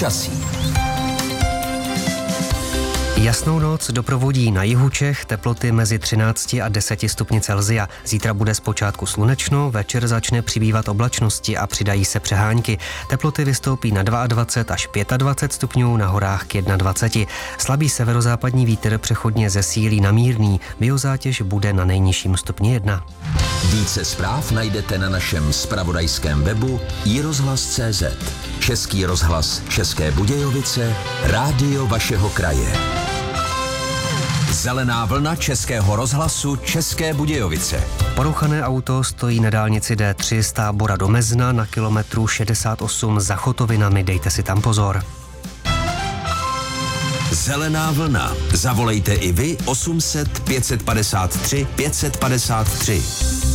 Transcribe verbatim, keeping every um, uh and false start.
Počasí. Jasnou noc doprovodí na jihu Čech teploty mezi třinácti a deseti stupni Celsia. Zítra bude zpočátku slunečno, večer začne přibývat oblačnosti a přidají se přehánky. Teploty vystoupí na dvacet dva až dvacet pět stupňů, na horách k dvaceti jednomu. Slabý severozápadní vítr přechodně zesílí na mírný, biozátěž bude na nejnižším stupni jedna. Více zpráv najdete na našem zpravodajském webu i rozhlas tečka cé zet. Český rozhlas České Budějovice, rádio vašeho kraje. Zelená vlna Českého rozhlasu České Budějovice. Porouchané auto stojí na dálnici D tři z Tábora do Mezna na kilometru šedesát osm za Chotovinami, dejte si tam pozor. Zelená vlna. Zavolejte i vy osm set pět set padesát tři pět set padesát tři.